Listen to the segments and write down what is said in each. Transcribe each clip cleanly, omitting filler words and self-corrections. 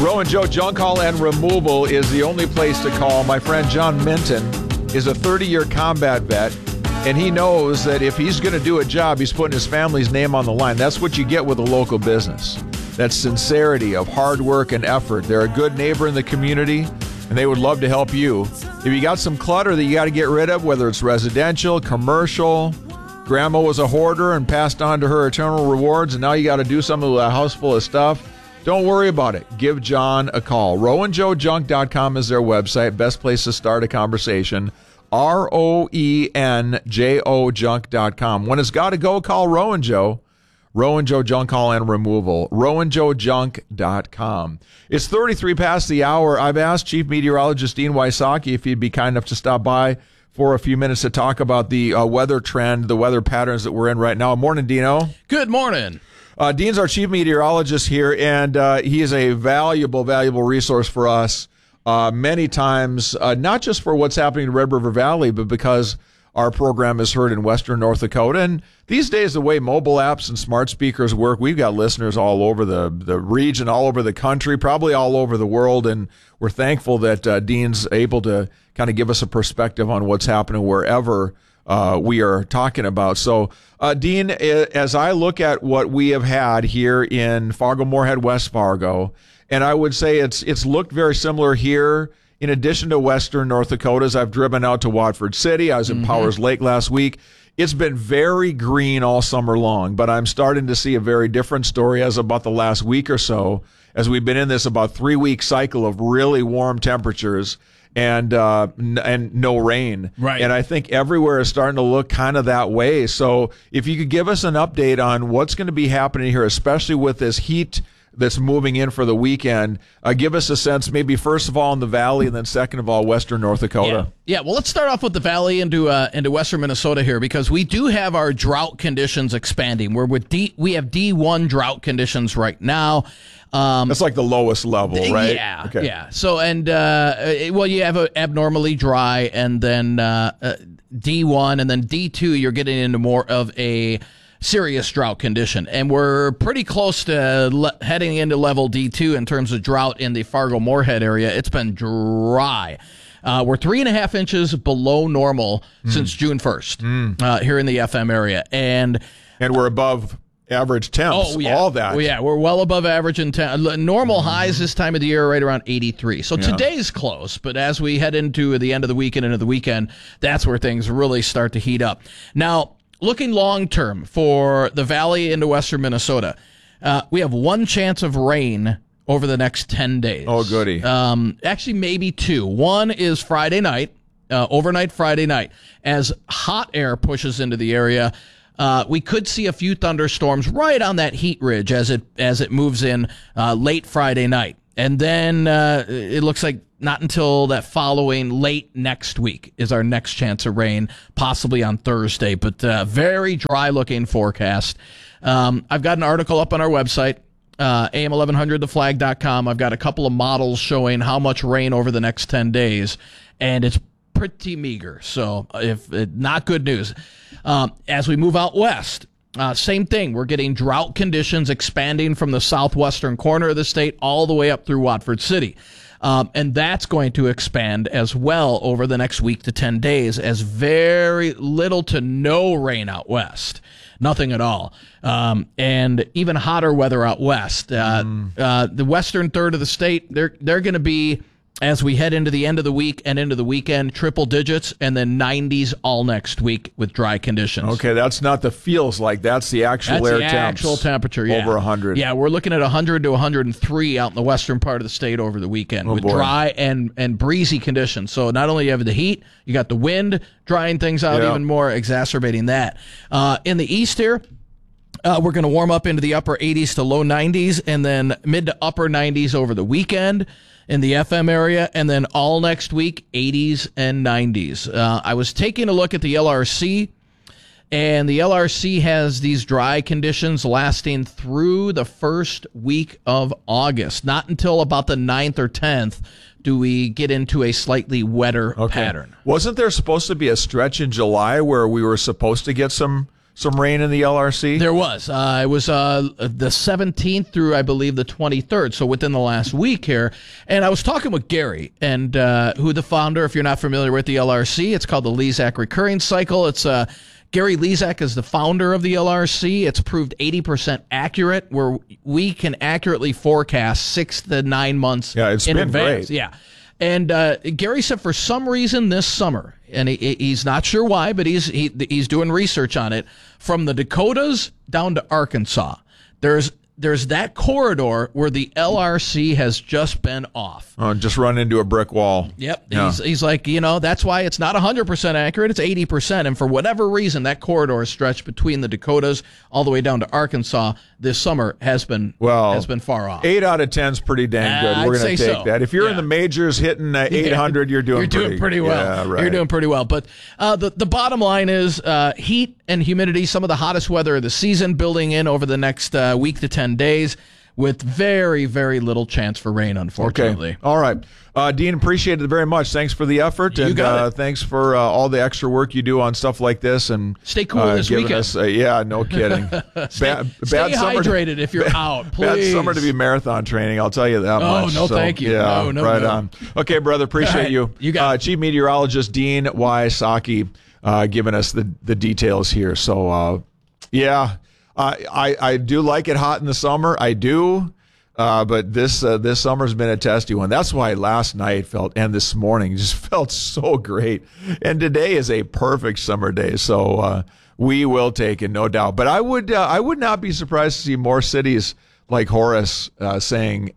Rowan Joe Junk Haul and Removal is the only place to call. My friend John Minton is a 30-year combat vet, and he knows that if he's going to do a job, he's putting his family's name on the line. That's what you get with a local business. That sincerity of hard work and effort. They're a good neighbor in the community, and they would love to help you. If you got some clutter that you got to get rid of, whether it's residential, commercial, grandma was a hoarder and passed on to her eternal rewards, and now you got to do something with a house full of stuff, don't worry about it. Give John a call. RowanJoeJunk.com is their website. Best place to start a conversation. RoenJo Junk.com. When it's got to go, call Rowan Joe. Rowan Joe Junk Haul and Removal. RowanJoeJunk.com. It's 33 past the hour. I've asked Chief Meteorologist Dean Wysocki if he'd be kind enough to stop by for a few minutes to talk about the weather trend, the weather patterns that we're in right now. Morning, Dino. Good morning. Dean's our chief meteorologist here, and he is a valuable resource for us many times, not just for what's happening in Red River Valley, but because our program is heard in western North Dakota. And these days, the way mobile apps and smart speakers work, we've got listeners all over the region, all over the country, probably all over the world, and we're thankful that Dean's able to kind of give us a perspective on what's happening wherever we are talking about. So, Dean, as I look at what we have had here in Fargo-Moorhead, West Fargo, and I would say it's looked very similar here. In addition to western North Dakota, as I've driven out to Watford City, I was in Powers Lake last week. It's been very green all summer long, but I'm starting to see a very different story as about the last week or so, as we've been in this about 3-week cycle of really warm temperatures and no rain. Right. And I think everywhere is starting to look kind of that way. So if you could give us an update on what's going to be happening here, especially with this heat that's moving in for the weekend, give us a sense, maybe first of all in the Valley, and then second of all, western North Dakota. Yeah. Well, let's start off with the Valley into western Minnesota here, because we do have our drought conditions expanding. We have D1 drought conditions right now. That's like the lowest level, right? Yeah, okay. Yeah. So, and you have a abnormally dry, and then D1, and then D2, you're getting into more of a serious drought condition. And we're pretty close to heading into level D2 in terms of drought in the Fargo-Moorhead area. It's been dry. We're 3.5 inches below normal since June 1st here in the FM area. And we're above average temps, all that. We're well above average in normal highs this time of the year, right around 83. So today's close, but as we head into the end of the week and into the weekend, that's where things really start to heat up. Now, looking long-term for the Valley into western Minnesota, we have one chance of rain over the next 10 days. Oh, goody. Actually, maybe two. One is Friday night, overnight Friday night. As hot air pushes into the area, we could see a few thunderstorms right on that heat ridge as it moves in late Friday night. And then it looks like not until that following late next week is our next chance of rain, possibly on Thursday. But very dry-looking forecast. I've got an article up on our website, am1100theflag.com. I've got a couple of models showing how much rain over the next 10 days, and it's pretty meager. So not good news. As we move out west, same thing. We're getting drought conditions expanding from the southwestern corner of the state all the way up through Watford City. And that's going to expand as well over the next week to 10 days as very little to no rain out west. Nothing at all. And even hotter weather out west. The western third of the state, they're going to be, as we head into the end of the week and into the weekend, triple digits, and then 90s all next week with dry conditions. Okay, that's not the feels like. That's the actual air temps. Actual temperature, yeah. Over 100. Yeah, we're looking at 100 to 103 out in the western part of the state over the weekend with dry and breezy conditions. So not only you have the heat, you got the wind drying things out even more, exacerbating that. In the east here, we're going to warm up into the upper 80s to low 90s, and then mid to upper 90s over the weekend in the FM area, and then all next week, 80s and 90s. I was taking a look at the LRC, and the LRC has these dry conditions lasting through the first week of August. Not until about the 9th or 10th do we get into a slightly wetter pattern. Wasn't there supposed to be a stretch in July where we were supposed to get some some rain in the LRC? There was. It was the 17th through, I believe, the 23rd, so within the last week here. And I was talking with Gary, and who the founder, if you're not familiar with the LRC, it's called the Lezak Recurring Cycle. It's Gary Lezak is the founder of the LRC. It's proved 80% accurate, where we can accurately forecast 6 to 9 months in advance. Great. Yeah. And Gary said for some reason this summer, and he's not sure why, but he's doing research on it, from the Dakotas down to Arkansas, there's that corridor where the LRC has just been off. Oh, just run into a brick wall. Yep. Yeah. He's like, that's why it's not 100% accurate. It's 80%. And for whatever reason, that corridor stretched between the Dakotas all the way down to Arkansas this summer has been far off. 8 out of 10 is pretty dang good. We're going to take that. If you're in the majors hitting 800, you're doing pretty well. Yeah, right. You're doing pretty well. But the bottom line is heat and humidity, some of the hottest weather of the season, building in over the next week to 10 days with very, very little chance for rain, unfortunately. Okay. All right. Dean, appreciate it very much. Thanks for the effort. You got it. Thanks for all the extra work you do on stuff like this. And stay cool this weekend. Us, yeah, no kidding. stay hydrated if you're out, please. Bad summer to be marathon training, I'll tell you that much. Oh, no, thank you. Yeah, no, right on. Okay, brother, appreciate you. You got Chief Meteorologist Dean Y. Psaki giving us the details here. So, yeah. I do like it hot in the summer. I do. But this summer's been a testy one. That's why last night and this morning just felt so great. And today is a perfect summer day. So, we will take it, no doubt. But I would not be surprised to see more cities like Horace, saying,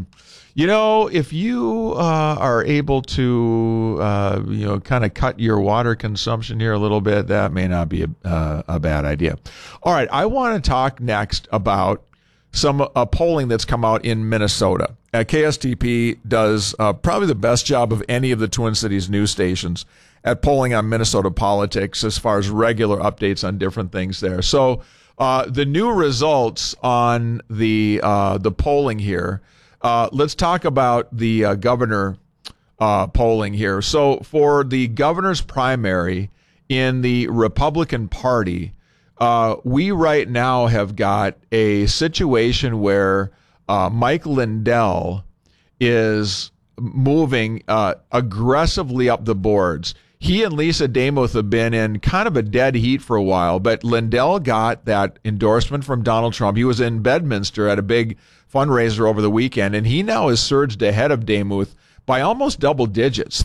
if you are able to, kind of cut your water consumption here a little bit, that may not be a bad idea. All right, I want to talk next about some polling that's come out in Minnesota. KSTP does probably the best job of any of the Twin Cities news stations at polling on Minnesota politics as far as regular updates on different things there. So the new results on the polling here. Let's talk about the governor polling here. So for the governor's primary in the Republican Party, we right now have got a situation where Mike Lindell is moving aggressively up the boards. He and Lisa Demuth have been in kind of a dead heat for a while, but Lindell got that endorsement from Donald Trump. He was in Bedminster at a big fundraiser over the weekend, and he now has surged ahead of Demuth by almost double digits,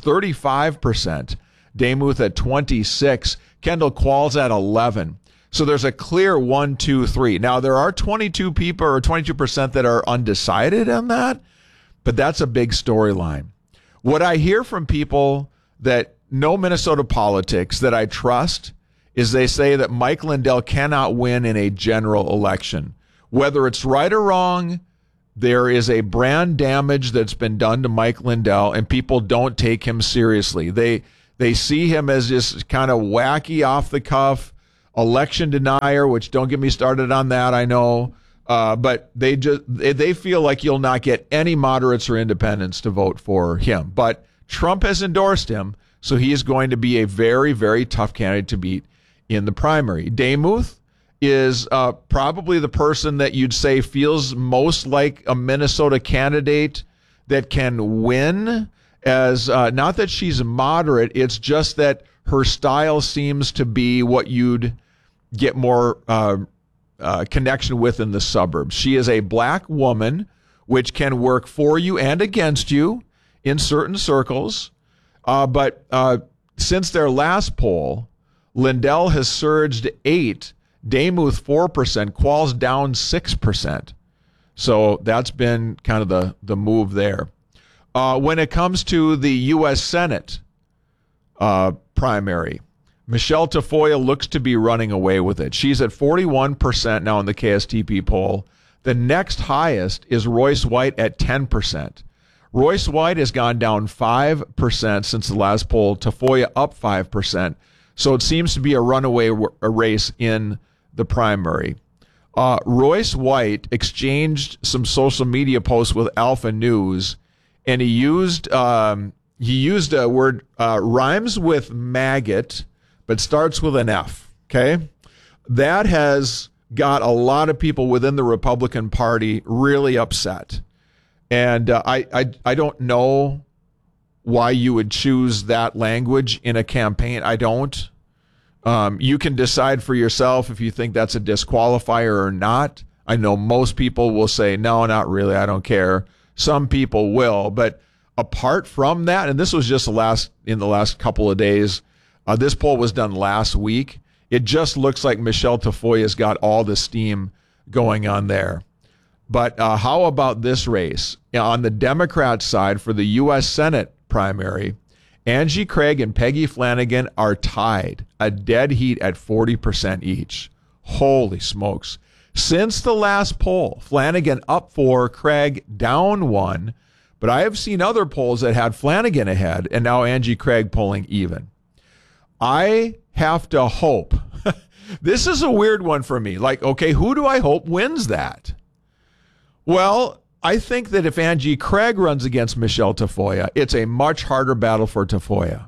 35%. Demuth at 26%, Kendall Qualls at 11%. So there's a clear 1, 2, 3. Now, there are 22 people or 22% that are undecided on that, but that's a big storyline. What I hear from people that know Minnesota politics that I trust is they say that Mike Lindell cannot win in a general election. Whether it's right or wrong, there is a brand damage that's been done to Mike Lindell, and people don't take him seriously. They see him as this kind of wacky, off-the-cuff election denier, which don't get me started on that, I know. But they feel like you'll not get any moderates or independents to vote for him. But Trump has endorsed him, so he is going to be a very, very tough candidate to beat in the primary. Demuth is probably the person that you'd say feels most like a Minnesota candidate that can win, as not that she's moderate, it's just that her style seems to be what you'd get more connection with in the suburbs. She is a black woman, which can work for you and against you in certain circles. But since their last poll, Lindell has surged 8%, Demuth 4%, Qualls down 6%. So that's been kind of the move there. When it comes to the U.S. Senate primary, Michelle Tafoya looks to be running away with it. She's at 41% now in the KSTP poll. The next highest is Royce White at 10%. Royce White has gone down 5% since the last poll. Tafoya up 5%. So it seems to be a runaway race in the primary. Royce White exchanged some social media posts with Alpha News, and he used a word rhymes with maggot, but starts with an F. Okay, that has got a lot of people within the Republican Party really upset. And I don't know why you would choose that language in a campaign. I don't. You can decide for yourself if you think that's a disqualifier or not. I know most people will say, no, not really, I don't care. Some people will. But apart from that, and this was just in the last couple of days, this poll was done last week. It just looks like Michelle Tafoya's got all the steam going on there. But how about this race? On the Democrat side for the U.S. Senate primary, Angie Craig and Peggy Flanagan are tied, a dead heat at 40% each. Holy smokes. Since the last poll, Flanagan up 4, Craig down 1. But I have seen other polls that had Flanagan ahead, and now Angie Craig polling even. I have to hope. This is a weird one for me. Like, okay, who do I hope wins that? Well, I think that if Angie Craig runs against Michelle Tafoya, it's a much harder battle for Tafoya.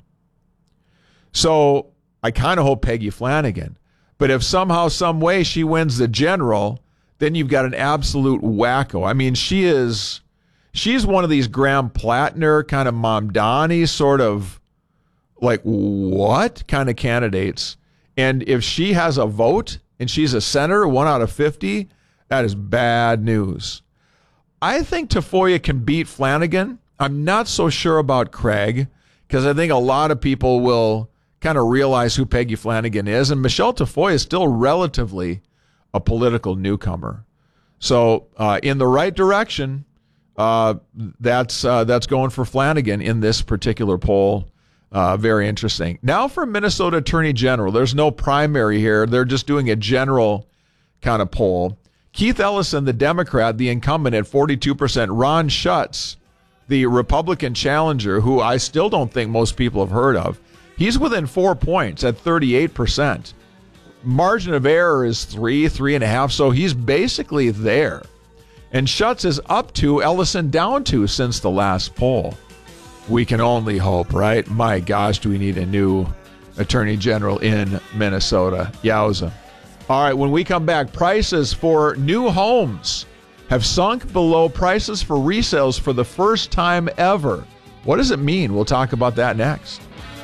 So I kind of hope Peggy Flanagan. But if somehow, some way she wins the general, then you've got an absolute wacko. I mean, she's one of these Graham Plattner kind of Mamdani sort of like what kind of candidates. And if she has a vote and she's a senator, 1 out of 50, that is bad news. I think Tafoya can beat Flanagan. I'm not so sure about Craig because I think a lot of people will kind of realize who Peggy Flanagan is. And Michelle Tafoya is still relatively a political newcomer. So in the right direction, that's going for Flanagan in this particular poll. Very interesting. Now for Minnesota Attorney General. There's no primary here. They're just doing a general kind of poll. Keith Ellison, the Democrat, the incumbent at 42%. Ron Schutz, the Republican challenger, who I still don't think most people have heard of. He's within 4 points at 38%. Margin of error is 3.5, so he's basically there. And Schutz is up 2, Ellison down 2 since the last poll. We can only hope, right? My gosh, do we need a new attorney general in Minnesota? Yowza. All right, when we come back, prices for new homes have sunk below prices for resales for the first time ever. What does it mean? We'll talk about that next.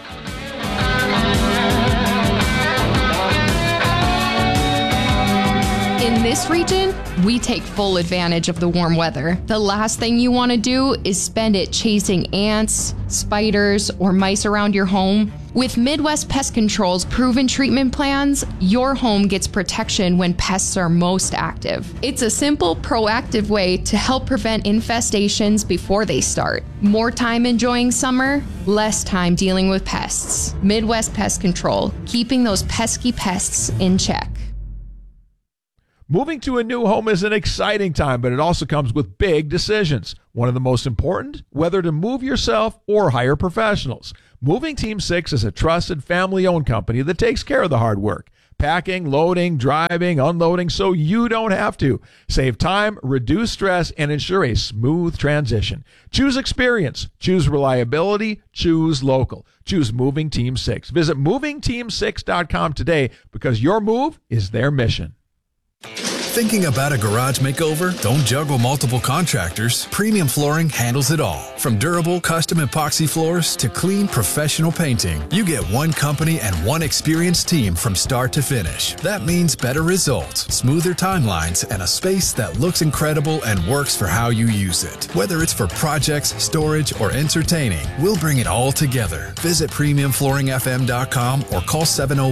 In this region, we take full advantage of the warm weather. The last thing you want to do is spend it chasing ants, spiders, or mice around your home. With Midwest Pest Control's proven treatment plans, your home gets protection when pests are most active. It's a simple, proactive way to help prevent infestations before they start. More time enjoying summer, less time dealing with pests. Midwest Pest Control, keeping those pesky pests in check. Moving to a new home is an exciting time, but it also comes with big decisions. One of the most important, whether to move yourself or hire professionals. Moving Team 6 is a trusted family-owned company that takes care of the hard work. Packing, loading, driving, unloading, so you don't have to. Save time, reduce stress, and ensure a smooth transition. Choose experience. Choose reliability. Choose local. Choose Moving Team 6. Visit movingteam6.com today because your move is their mission. Thinking about a garage makeover? Don't juggle multiple contractors. Premium Flooring handles it all. From durable custom epoxy floors to clean professional painting, you get one company and one experienced team from start to finish. That means better results, smoother timelines, and a space that looks incredible and works for how you use it. Whether it's for projects, storage, or entertaining, we'll bring it all together. Visit PremiumFlooringFM.com or call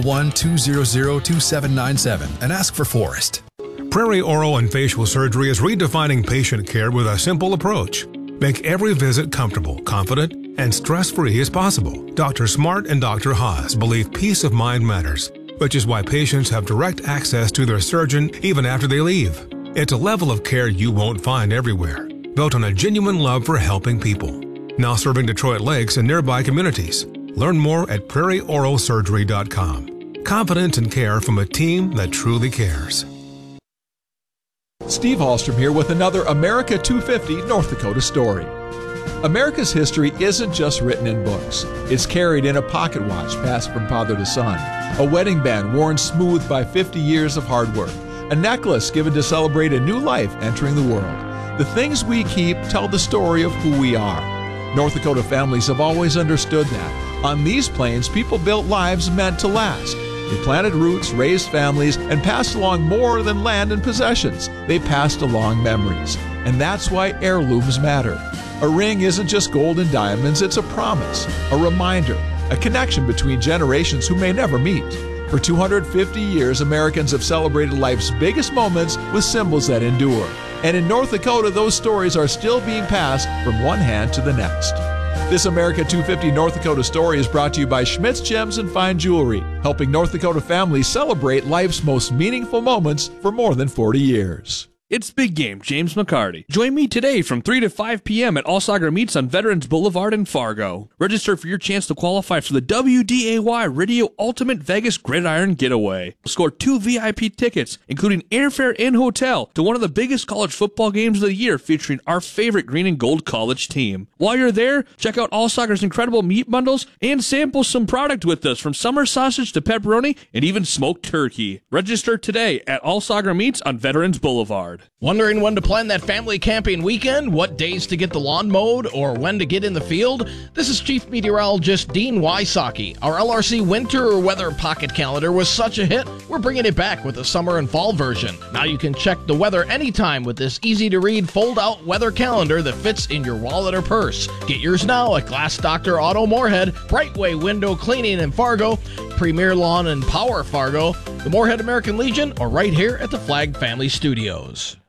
701-200-2797 and ask for Forrest. Prairie Oral and Facial Surgery is redefining patient care with a simple approach. Make every visit comfortable, confident, and stress-free as possible. Dr. Smart and Dr. Haas believe peace of mind matters, which is why patients have direct access to their surgeon even after they leave. It's a level of care you won't find everywhere, built on a genuine love for helping people. Now serving Detroit Lakes and nearby communities. Learn more at prairieoralsurgery.com. Confidence and care from a team that truly cares. Steve Hallstrom here with another America 250 North Dakota story. America's history isn't just written in books. It's carried in a pocket watch passed from father to son. a wedding band worn smooth by 50 years of hard work, a necklace given to celebrate a new life entering the world. The things we keep tell the story of who we are. North Dakota families have always understood that. On these plains, people built lives meant to last. They planted roots, raised families, and passed along more than land and possessions. They passed along memories. And that's why heirlooms matter. A ring isn't just gold and diamonds, it's a promise, a reminder, a connection between generations who may never meet. For 250 years, Americans have celebrated life's biggest moments with symbols that endure. And in North Dakota, those stories are still being passed from one hand to the next. This America 250 North Dakota story is brought to you by Schmidt's Gems and Fine Jewelry, helping North Dakota families celebrate life's most meaningful moments for more than 40 years. It's Big Game, James McCarty. Join me today from 3 to 5 p.m. at All Sagar Meats on Veterans Boulevard in Fargo. Register for your chance to qualify for the WDAY Radio Ultimate Vegas Gridiron Getaway. Score 2 VIP tickets, including airfare and hotel, to one of the biggest college football games of the year featuring our favorite green and gold college team. While you're there, check out All Sagar's incredible meat bundles and sample some product with us, from summer sausage to pepperoni and even smoked turkey. Register today at All Sagar Meats on Veterans Boulevard. Wondering when to plan that family camping weekend, what days to get the lawn mowed, or when to get in the field? This is Chief Meteorologist Dean Wysocki. Our LRC winter weather pocket calendar was such a hit, we're bringing it back with a summer and fall version. Now you can check the weather anytime with this easy-to-read fold-out weather calendar that fits in your wallet or purse. Get yours now at Glass Doctor Auto Moorhead, Brightway Window Cleaning in Fargo, Premier Lawn and Power Fargo, the Moorhead American Legion, or right here at the Flag Family Studios.